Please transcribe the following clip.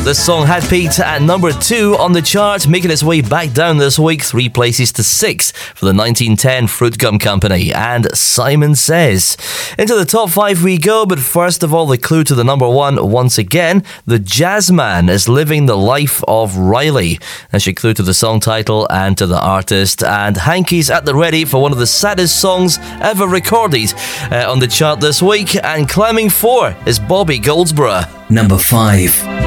This song had peaked at number 2 on the chart, making its way back down this week 3 places to 6 for the 1910 Fruit Gum Company and Simon Says. Into the top 5 we go, but first of all, the clue to the number 1 once again. The Jazzman is living the life of Riley. That's your clue to the song title and to the artist. And Hanky's at the ready for one of the saddest songs ever recorded on the chart this week. And climbing 4 is Bobby Goldsboro. Number 5.